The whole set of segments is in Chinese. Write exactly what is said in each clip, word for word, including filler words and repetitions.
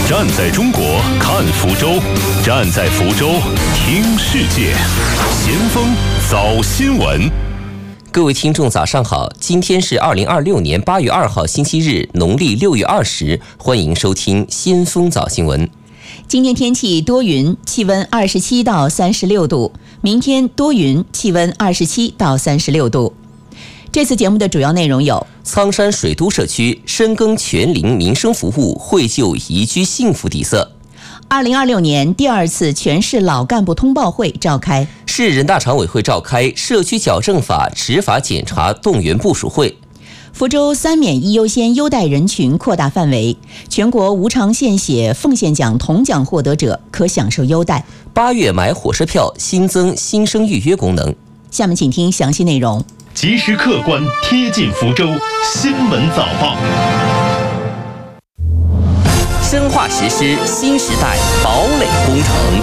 站在中国看福州，站在福州听世界。先锋早新闻。 各位听众早上好，今天是二零二六年八月二号星期日，农历六月二十，欢迎收听先锋早新闻。 今天天气多云，气温二十七到三十六度，明天多云，气温二十七到三十六度。这次节目的主要内容有： 苍山水都社区深耕全龄民生服务，绘就宜居幸福底色。 二零二六年第二次全市老干部通报会召开， 市人大常委会召开社区矫正法执法检查动员部署会。 福州三免一优先优待人群扩大范围，全国无偿献血奉献奖铜奖获得者可享受优待。 八月买火车票新增新生预约功能。 下面请听详细内容。 及时客观贴近福州新闻早报。 深化实施新时代堡垒工程。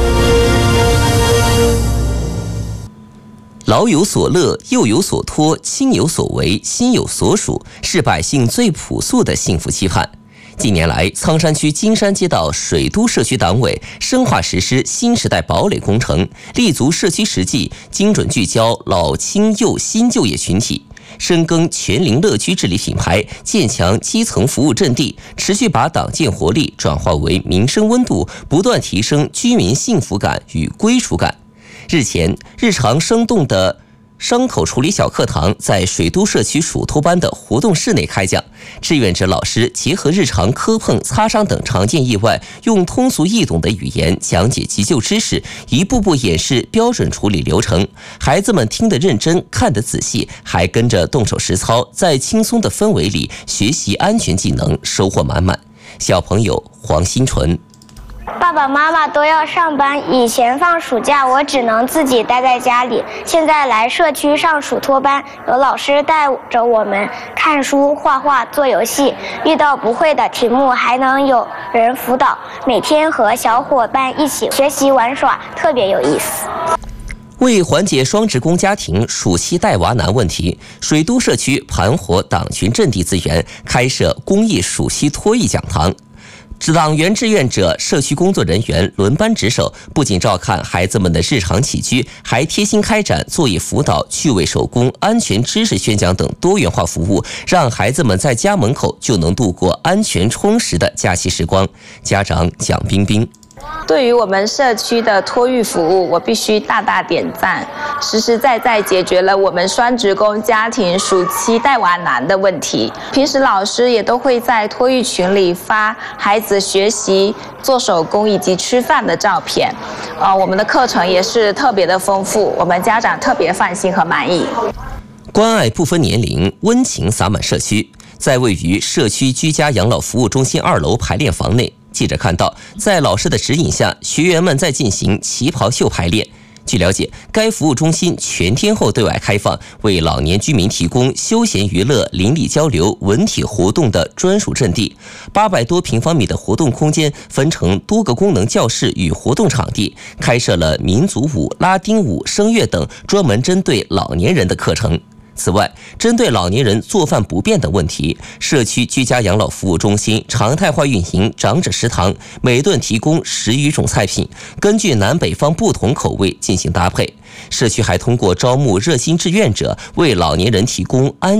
老有所乐，幼有所托，亲有所为，心有所属，是百姓最朴素的幸福期盼。近年来，苍山区金山街道水都社区党委深化实施新时代堡垒工程，立足社区实际，精准聚焦老青幼新就业群体，深耕全龄乐居治理品牌，建强基层服务阵地，持续把党建活力转化为民生温度，不断提升居民幸福感与归属感。日前，日常生动的伤口处理小课堂在水都社区暑托班的活动室内开讲，志愿者老师结合日常磕碰、擦伤等常见意外，用通俗易懂的语言讲解急救知识，一步步演示标准处理流程。孩子们听得认真，看得仔细，还跟着动手实操，在轻松的氛围里学习安全技能，收获满满。小朋友黄新纯。 爸爸妈妈都要上班，以前放暑假我只能自己待在家里，现在来社区上暑托班，有老师带着我们看书、画画、做游戏，遇到不会的题目还能有人辅导，每天和小伙伴一起学习玩耍，特别有意思。 为缓解双职工家庭暑期带娃难问题，水都社区盘活党群阵地资源，开设公益暑期托育讲堂。党员志愿者、社区工作人员轮班值守，不仅照看孩子们的日常起居，还贴心开展作业辅导、趣味手工、安全知识宣讲等多元化服务，让孩子们在家门口就能度过安全充实的假期时光。家长蒋冰冰。 对于我们社区的托育服务，我必须大大点赞，实实在在解决了我们双职工家庭暑期带娃难的问题。平时老师也都会在托育群里发孩子学习、做手工以及吃饭的照片，呃，我们的课程也是特别的丰富，我们家长特别放心和满意。 关爱不分年龄，温情洒满社区。在位于社区居家养老服务中心二楼排练房内，记者看到，在老师的指引下，学员们在进行旗袍秀排练。据了解，该服务中心全天候对外开放，为老年居民提供休闲娱乐、邻里交流、文体活动的专属阵地。八百多平方米的活动空间分成多个功能教室与活动场地，开设了民族舞、拉丁舞、声乐等专门针对老年人的课程。此外，针对老年人做饭不便等问题，社区居家养老服务中心常态化运营长者食堂，每顿提供十余种菜品，根据南北方不同口味进行搭配。社区还通过招募热心志愿者，为老年人提供安